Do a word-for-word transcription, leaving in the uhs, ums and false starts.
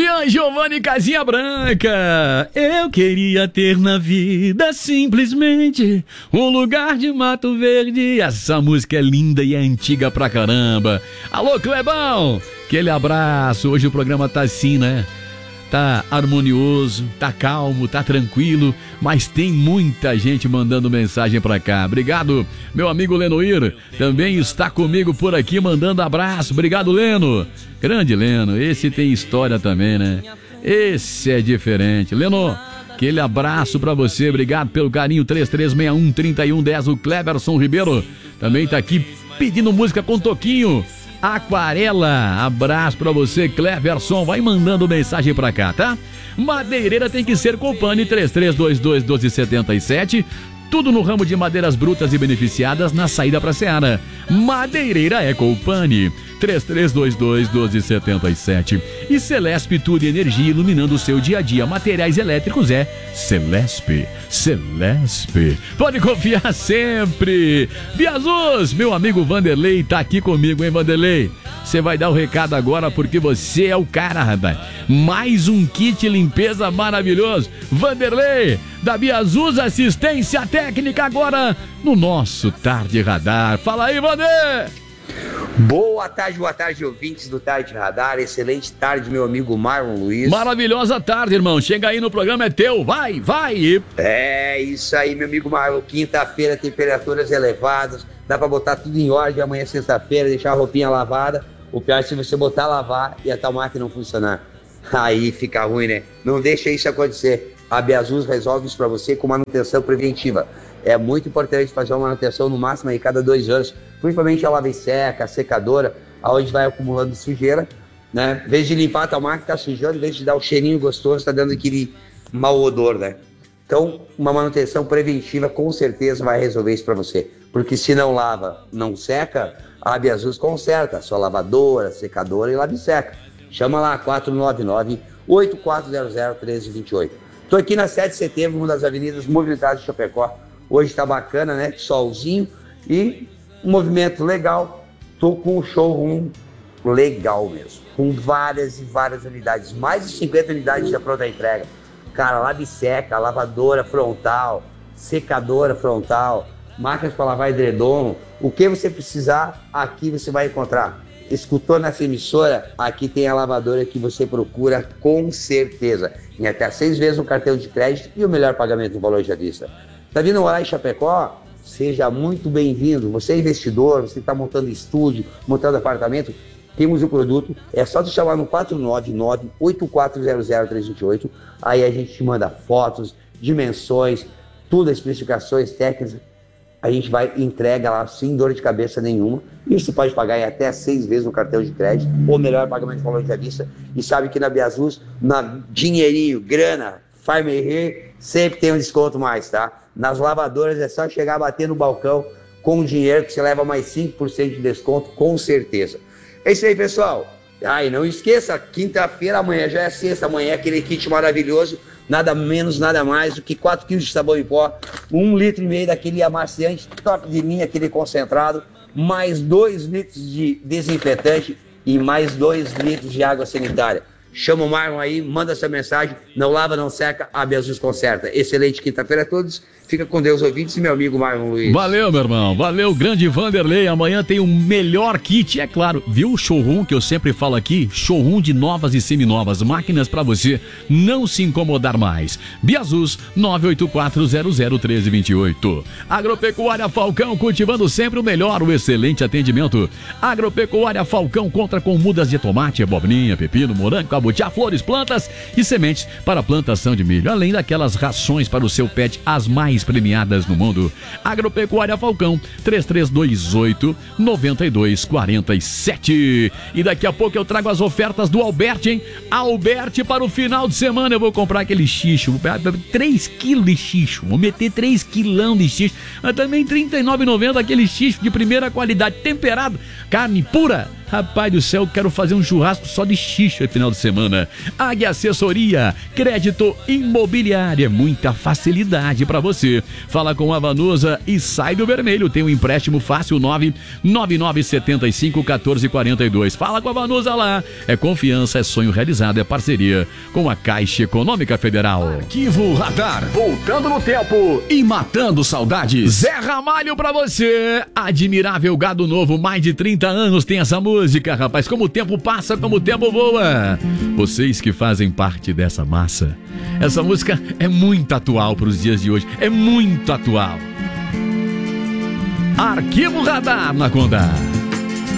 Jean Giovanni Casinha Branca. Eu queria ter na vida simplesmente um lugar de mato verde. Essa música é linda e é antiga pra caramba. Alô, Clebão, aquele abraço. Hoje o programa tá assim, né? Tá harmonioso, tá calmo, tá tranquilo, mas tem muita gente mandando mensagem pra cá. Obrigado, meu amigo Lenoir, também está comigo por aqui mandando abraço. Obrigado, Leno. Grande Leno, esse tem história também, né? Esse é diferente. Leno, aquele abraço pra você, obrigado pelo carinho. Três três seis um, três um um zero. O Cleverson Ribeiro também tá aqui pedindo música com Toquinho. Aquarela, abraço pra você, Cleverson, vai mandando mensagem pra cá, tá? Madeireira tem que ser Copani, três três dois dois, um dois sete sete. Tudo no ramo de madeiras brutas e beneficiadas na saída pra Seara. Madeireira é Copani, três três dois dois, um dois sete sete. E Celesp, tudo energia iluminando o seu dia a dia. Materiais elétricos é Celesp. Celesp. Pode confiar sempre. Biazus, meu amigo Vanderlei tá aqui comigo, hein, Vanderlei? Você vai dar o recado agora porque você é o cara, rapaz. Mais um kit limpeza maravilhoso. Vanderlei, da Biazus Assistência Técnica agora no nosso Tarde Radar. Fala aí, Vander! Boa tarde, boa tarde, ouvintes do Tarde Radar. Excelente tarde, meu amigo Marlon Luiz. Maravilhosa tarde, irmão. Chega aí no programa, é teu. Vai, vai! É isso aí, meu amigo Marlon. Quinta-feira, temperaturas elevadas. Dá pra botar tudo em ordem. Amanhã é sexta-feira, deixar a roupinha lavada. O pior é se você botar lavar e a tal máquina não funcionar. Aí fica ruim, né? Não deixa isso acontecer. A Biazus resolve isso pra você com manutenção preventiva. É muito importante fazer uma manutenção no máximo aí cada dois anos, principalmente a lava e seca, a secadora, aonde vai acumulando sujeira, né? Em vez de limpar a tua máquina, tá sujando, em vez de dar um cheirinho gostoso, tá dando aquele mau odor, né? Então, uma manutenção preventiva com certeza vai resolver isso para você. Porque se não lava, não seca, a Biazus conserta a sua lavadora, secadora e lava e seca. Chama lá, quatro nove nove, oito quatro zero zero, um três dois oito. Tô aqui na sete de setembro, uma das avenidas movimentadas de Chapecó. Hoje tá bacana, né? Solzinho e um movimento legal. Tô com um showroom legal mesmo, com várias e várias unidades, mais de cinquenta unidades já pronta entrega. Cara, lava e seca, lavadora frontal, secadora frontal, máquinas para lavar edredom. O que você precisar, aqui você vai encontrar. Escutou nessa emissora? Aqui tem a lavadora que você procura com certeza. Em até seis vezes o cartão de crédito e o melhor pagamento no valor de vista. Tá vindo morar em Chapecó? Seja muito bem-vindo. Você é investidor, você está montando estúdio, montando apartamento, temos o produto. É só te chamar no quatro nove nove, oito quatro zero zero, três dois oito. Aí a gente te manda fotos, dimensões, tudo, as especificações técnicas. A gente vai e entrega lá sem dor de cabeça nenhuma. E você pode pagar em até seis vezes no cartão de crédito, ou melhor pagamento de valor de vista. E sabe que na Biazus, na dinheirinho, grana, farmerê, sempre tem um desconto mais, tá? Nas lavadoras é só chegar, bater no balcão com o dinheiro que você leva mais cinco por cento de desconto, com certeza. É isso aí, pessoal. Ah, e não esqueça, quinta-feira, amanhã já é sexta, amanhã é aquele kit maravilhoso, nada menos, nada mais do que quatro quilos de sabão em pó, um litro e meio daquele amaciante top de linha, aquele concentrado, mais dois litros de desinfetante e mais dois litros de água sanitária. Chama o Marlon aí, manda essa mensagem, não lava, não seca, a Biazus conserta. Excelente quinta-feira a todos, fica com Deus, ouvintes, e meu amigo Marlon Luiz. Valeu, meu irmão, valeu, grande Vanderlei. Amanhã tem o melhor kit, é claro, viu o showroom que eu sempre falo aqui? Showroom de novas e seminovas, máquinas pra você não se incomodar mais. Biazus, nove oito quatro zero zero, um três dois oito. Agropecuária Falcão, cultivando sempre o melhor, o excelente atendimento. Agropecuária Falcão conta com mudas de tomate, abobrinha, pepino, morango, butiá, flores, plantas e sementes para plantação de milho, além daquelas rações para o seu pet, as mais premiadas no mundo. Agropecuária Falcão, três três dois oito, nove dois quatro sete. E daqui a pouco eu trago as ofertas do Alberti, hein? Alberti, para o final de semana eu vou comprar aquele xixo, três quilos de xixo, vou meter três quilão de xixo, mas também trinta e nove reais e noventa centavos aquele xixo de primeira qualidade, temperado, carne pura. Rapaz do céu, quero fazer um churrasco só de xixa final de semana. Águia Assessoria, crédito imobiliário, é muita facilidade pra você. Fala com a Vanusa e sai do vermelho. Tem um empréstimo fácil, nove nove nove sete cinco um quatro quatro dois. Fala com a Vanusa lá. É confiança, é sonho realizado, é parceria com a Caixa Econômica Federal. Arquivo Radar, voltando no tempo e matando saudades. Zé Ramalho pra você. Admirável Gado Novo, mais de trinta anos tem essa música, rapaz. Como o tempo passa, como o tempo voa. Vocês que fazem parte dessa massa. Essa música é muito atual para os dias de hoje. É muito atual. Arquivo Radar na Conda.